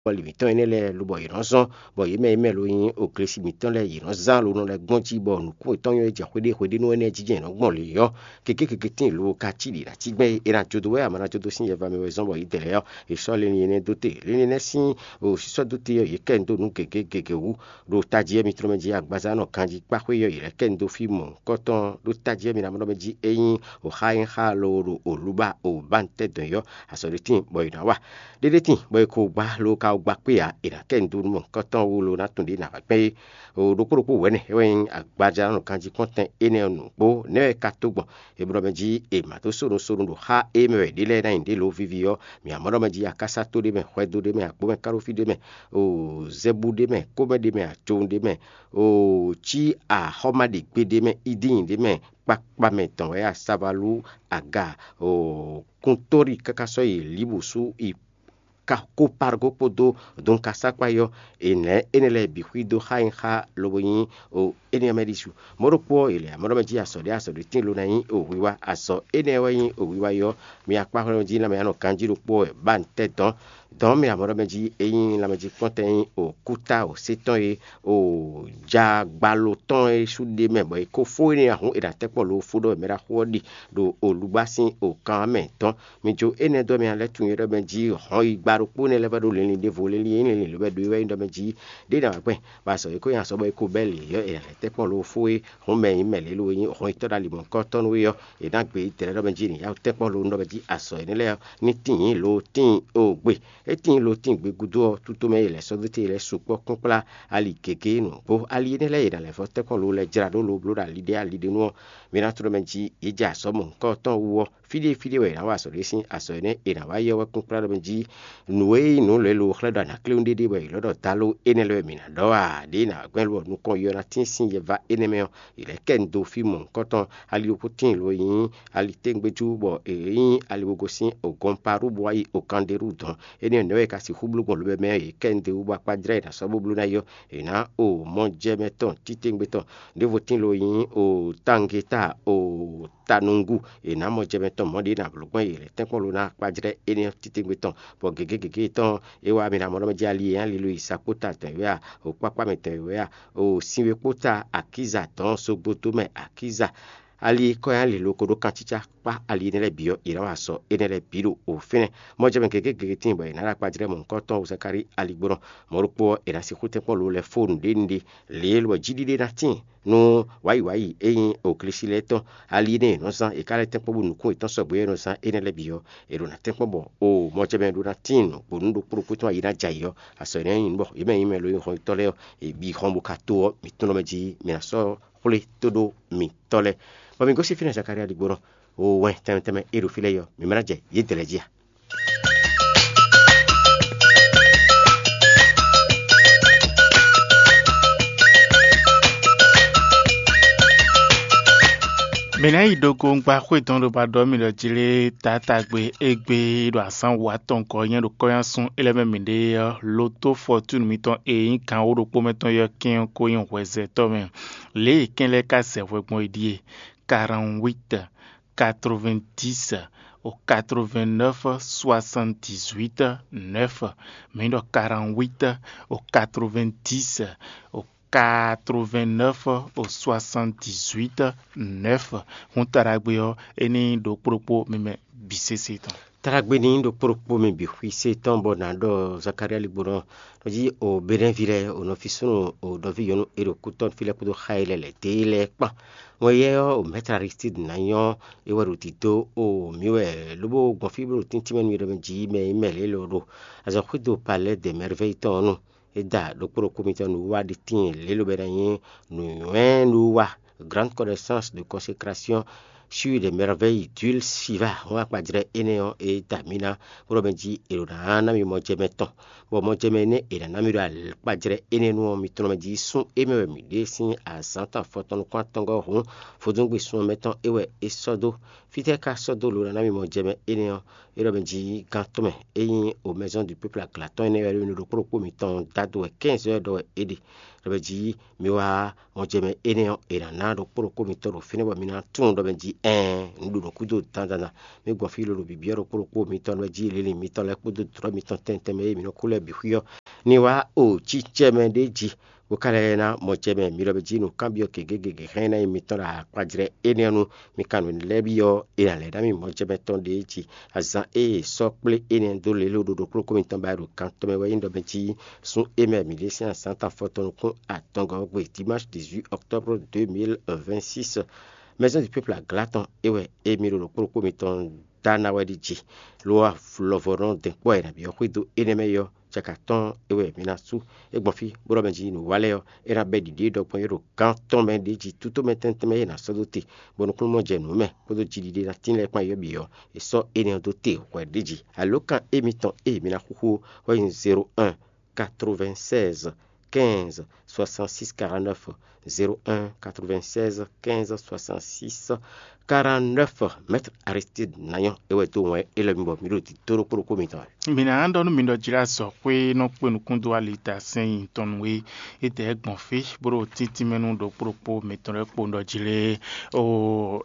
limitant ene le lo bo ironson bo yeme lo yin o klesi mitan le ironzan lo no le gbonji bo nu ku ton yo je kwede no ene jije no gbon le yo keke tin lo ka ti li la ti gbe era jodo we amana jodo sin ye va me wezon bo itele yo e so le ni ene dote le ni sin o si so dote yo ye kendo nu keke wu lo taji mi tromeji agbaza no kanji pa kwe yo ye kendo fimo koton lo taji mi na mo meji eyin o hain ha lo oluba o bante don yo aso de tin bo ina wa dede tin bo ko gba lo ka gba pe ya ina kendo mo koton wo lo na tunde na pe o do kuro we ne wen agbaja no kanji konten ene onu bo ne ka togbon e bro meji e ma to soro do ha e me de le na inde lo vivio mi amoro meji akasa to de me hwedo de me akpo me karofi de me o zebu de me ko me de me ajo de me o chi a homa de gbe de me idin de me pa me ton ya sabalu aga o kuntori kakaso e libusu i ka ko pargo podo don kasa kwa yo ene le bi hwido ha ha loboyin o ene medisu morokpo ile amoromeji aso de tin lo na yin o wiwa aso ene wayin o wiwa yo mi apa hoji na me ano kanji ropo ba nteton don mi amoromeji eyin la meji konten o kuta o seton e o ja gbaloton e sude me bo ko fo ni ahun ida tepo lo fodo mera hodi do olugbasin o kan meton mi jo ene do mi ale tun yero meji hon igbaropo ne levado le ni de vole li ni le be do we ndo meji de na pe ba so ko yan so bo ko beli yo e le tepo lo fo e hon me yin mele lo yin hon ito dali mon ko ton we yo e dan gbe tere do meji ni ya tepo lo ndo meji aso ni le ni tin lo tin o gbe etin lo tin gbe gudo tuto me ile so dite ile supo kunpla ali keke no bo ali ne le ida le fo te kon lo le jira do lo blo da lide no mi na tro menji ija so mo ko ton wo fide we na wa so le sin aso ne ina wa ye wa kunpla do menji nuwe no le lo khla da na klunde de we lo do talo ene le mi na do a de na gwen lo nu kon yo na tin sin ye va ene me ile kendo fi mo ko ton ali o putin lo yin ali tengbeju bo yin ali go sin o gomparu bo ai o kanderu don ene ne ka si hublu go lo me e kende u ba padre na so bublu na yo ina o mo jemeton titengbeton de votin lo yin o tangeta o tanungu ina mo jemeton mo de na blogbon ile tenpon lo na padre ene titengbeton bo gege ton e wa mi na mo lo je ali yan lo isakota tan we a o papa meten we a o sinwe kota akiza ton sogboto me akiza ali ko yan le lokodo kanchicha pa ali ne le bio ira wa so ene le biro o fine mo je ben keke tin bo ina ra pajire mo nko ton usakari ali gboro mo rupo ira si kute po lo le phone de ndi le lo jidi de natin no wai eyin o klisi le ton ali ne no san e kale tempo bu nku itan so boye no san ene le bio e ro na tempo bo o mo je ben do natin bo ndo pro ko ton ira jayo aso ne yin bo e ben yin me lo yin ho tole e bi khombu ka to mi tono meji mi na so hole todo mi tole ba mi gosi fina Zakaria Ligboro o wen teme ero file yo mi manaje ye telejia Mena idogo ngba kweton do ba do mi lo jile tata gbe egbe do asan wa ton ko yen do koyan sun eleme mi de loto fortune mi ton eyin kan o do po meton yo kin ko yin weze to men le kin le ka se wegbon idie 48 90 au 89 78 9 mendo 48 au 90 au 89 au 78 9 huntaragbe yo eni do propo meme bisese ton taragbe ni do propo me bi hwise ton bona do Zakaria Ligboro ji o berenvire o no fisuno o do vi yono ero kuton file kudo khaile le tele pa woye o metra Aristide na yo e waru tito o miwe lobo gonfibro tintimen mi do ji me mele loro azo khudo palais des merveilles ton no eda do pro comité no wa de tin lelo bedayin no wa grande connaissance de consécration sur les merveilles d'huile siva on va dire eneo et tamina pour benji elona na mi moje meton bo moje mene e na mi dal pa dire enenu mi tono meji sun e me mi de sin a santa foton kwantongo ho fodun gbe sun meton ewe e sodo fite ka sodo lo na mi moje me eneo e ro benji kantome eyin au maison du peuple à Claton ene le no pro mi ton dado 15 heures do edi ro benji mi wa moje me eneo e na do pro mi toro fine bo mi na tun do benji ndu kudo tandana me gwa filo lo bibiero ko mi ton ji lele mi ton le kudo tro mi ton tente me mi no kule bi huyo ni wa o chiche me deji o kale na mo cheme mi lo bi no cambio ke gege hena mi ton la kwajre enenu mi kanu le bi yo e la le da mi mo cheme ton deji azan e sople enen do le lo do ko mi ton ba ro kan to me wa indo be ji sun e me mi lesi en santa photo ko atongo gbe dimanche 18 octobre 2026. Maison du peuple à Glaton, et Miro le Koko Miton, Dana Wadiji, Loa Flovoron de Quaina, Bioquido, Enemeyo, Jackaton, Minasu, et Bonfi, Borobenji, Waleo, et la belle idée de Poyero, Canton Mendiji, tout au matin, na Sodoté, Bonoclomo Genome, Podo Gidi, la Tine, les Bio, et so Enen doté, Wadiji, à l'Ocan émitant, et Minakou, 01 96 15 66 49 01 96 15 66 49 Maître Aristide Nayon eweto we elembo minuti toro kuro komita mina ando no mindo jira so kwe no kwe no kundo alita sen ton we ete egbon fe boro titi menu do propo meton re pondo jile o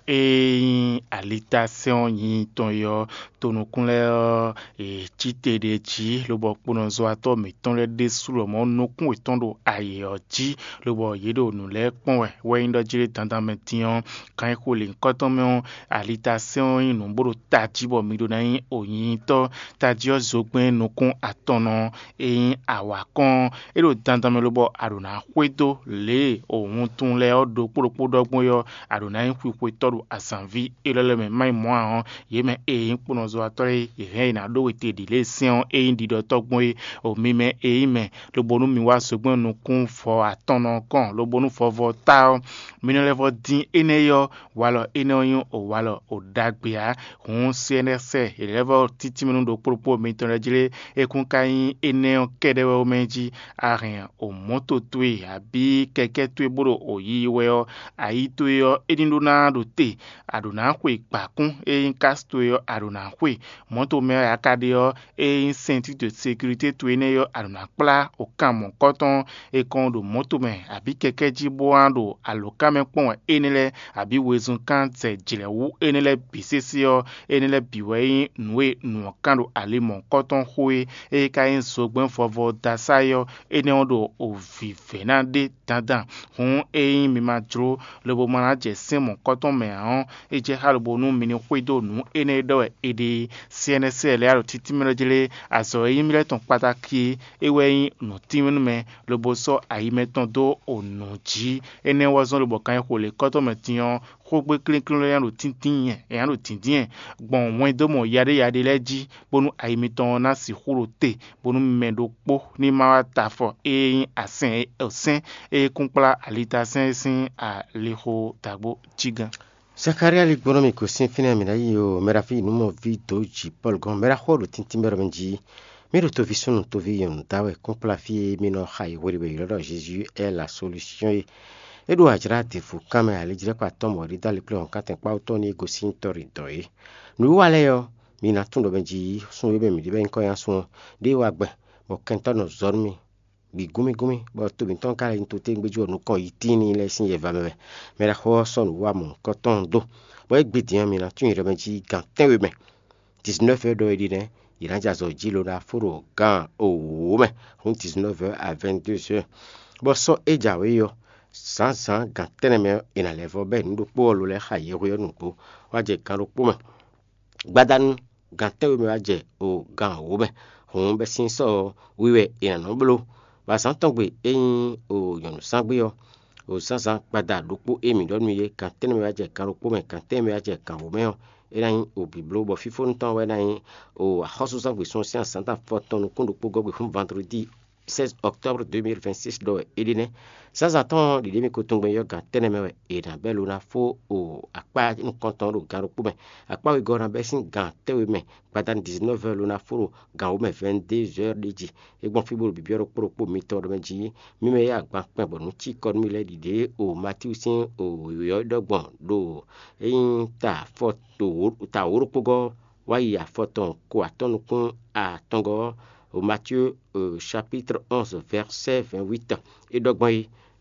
alita sen yin ton yo tonu kunle e chite de chi lo bo pono zo ato meton le de sulo mo no kun etondo aye oji lo bo yedo nu le pon we indo jile tantan metion kan ko le nkoton me alita sen yin no boro taji bo mido na yin oyin to taji zogben nukun atono eyin awakon ero dandan lobo aruna kwedo le ohun tun le odo poropo dogbon yo aruna yin kwipo toru asanvi eleleme mai mo ahon yeme eyin ponozo atore ihe na do wete dile sian eyin dido togbon e o mime eyin me lobonu mi wa sogben nukun fo atono kan lobonu fo vo ta mino levo din eneyo walo eneyin o walo o dagbia hun CNRC elevo titi minu do poropo tonajile ekunkai ene kedewe omenji arin o moto tue abi keke tue boro oyiwe ayi tue yo edinduna do te aduna kwe pakun e kas tue yo aduna kwe moto me akade yo e ceinture de sécurité tue ne yo aduna kpla o kamo koton e kondo moto me abi keke jibo ando alokame pon enele abi wezun kan se jilewu enele bisesi yo enele biwe nwe no kando alimon koton hoe e kain sogben fovo dasayo ene odo ovivena dandan hun e mi majro lobo manaje simon koton me an e je halbo nu mini kwedo nu ene do ede CNCL aro titimele aso e mi leton pataki ewe no timenu me lobo so ayimeton do onoji ene wazon lobo kan ko le koton me tiyan kogbe klinkling yan lo tintin yan lo tintin gbon wen do mo yade leji bonu ayimeton na si huro te bonu mendo po ni ma ta fo e asen osen e kunpla alita sensin a leho tagbo chigan Zakaria l'economico sin fine mina io merafi numo vito ji polgon mera horo tintin meramenji mero to vision to vion dawe kunpla fi mino hay wori be lo Jésus est la solution edo ajira te fu kame alijire kwa tomo ri dali plan katen kwa utoni go sin tori doi nu wale yo mina tundo benji sun yebe mi dibe nko yan sun de wa gbe bo kento no zormi bi gumi bo to bin ton kala into te ngbeju onu kan yitini le sin ye vameme mera ho son wa mon koton do bo egbedian mina tun yebe benji kan tenwe me 19h do edine iranja zo jilo na furo gan o me 19h à 22h bo so ejawe yo sansan gan teneme ina levo be ndo polo le haye yo nupo waje kan ro poma gbadan gan tewe me waje o gan wo be hon be sin so wiwe ina no blo ba san tongbe eyin o yonu sangbe yo o sansan gbada dopo emi do mi ye kan teneme waje kan ro poma kan teneme waje kan wo me yo ina o biblo bo fifo ntan we na o hoso sangbe son science santa foton kundo pogo be fun vendredi 16 octobre 2026 do edine sans attendre de demi kotongbe yo ga teneme e na belu na fo o akpa ni konton ro garo pume akpa we gora besin ga tewe me padan 19h lo na fo ga o me 22h diji e gbon fibo bibioro propo mi to do menji mi me ya gba pe bo nu ti kon mi le dide o Matthew sin o yo dogbon do eyin ta foto ta oropogo wa ya foton ko atonu kun atongo au Matthieu chapitre 11 verset 28 et donc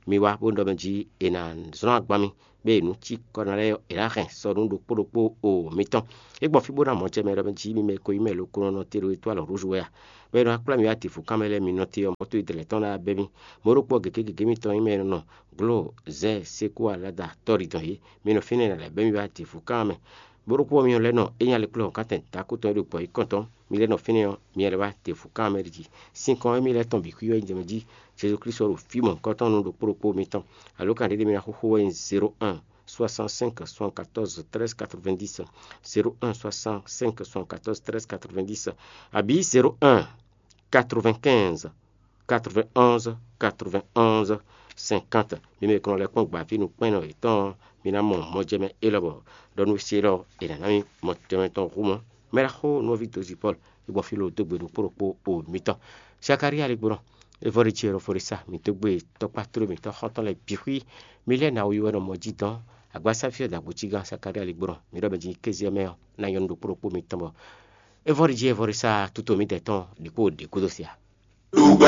mi wa bo ndo benji ena zona gbami be nu ti kona le ela ren so nu do podopo o mitan e gbo fi bo na mo je me ro benji mi me ko ime lo ko no tero étoile rouge wa be no akla mi ati fu kamele mi no ti o moto idele ton na be mi mo ro po gege mi ton ime no glo ze se ko ala da tori ton yi mi no fine na le be mi ati fu kame boroko mi le no enya le klo katen ta ko to po ikonton mi le no fine mi le ba te fu kamere ji 5 ans mi le ton bi ku yo nje ji Jésus Christ ro fi mon konton no do boroko mi ton alo kan de mi na ho 01 65 74 13 90 01 65 74 13 90 abi 01 95 91 91 50 mi me kono le kon gba fi nu pen no iton mi na mo jeme elobo donu siro ina na mi mo jeme ton rumo mera ho no vito zipol ibo filo dogbe no poropo o mitan Zakaria le gboro e vori chero fori sa mi togbe to patro mi to hoton le bihui mi le na uyo no mo jitan agbasa fi da buchiga Zakaria le gboro mi do beji kezi me na yon do poropo mi tan bo e vori sa tuto mi deton di ko de kudo sia